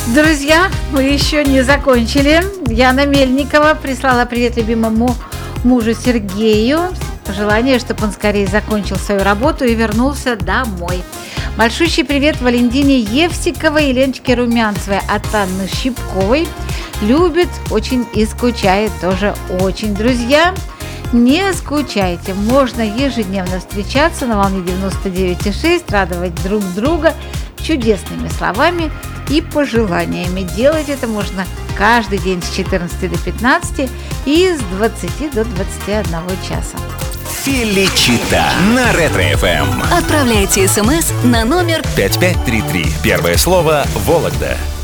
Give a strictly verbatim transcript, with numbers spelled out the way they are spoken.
Друзья, мы еще не закончили. Яна Мельникова прислала привет любимому мужу Сергею. Пожелание, чтобы он скорее закончил свою работу и вернулся домой. Большущий привет Валентине Евсиковой и Леночке Румянцевой от Анны Щипковой. Любит очень и скучает тоже очень. Друзья, не скучайте. Можно ежедневно встречаться на волне девяносто девять и шесть, радовать друг друга чудесными словами и пожеланиями. Делать это можно каждый день с четырнадцати до пятнадцати и с двадцати до двадцати одного часа. Феличита на Ретро-эф эм. Отправляйте смс на номер пять пять три три. Первое слово «Вологда».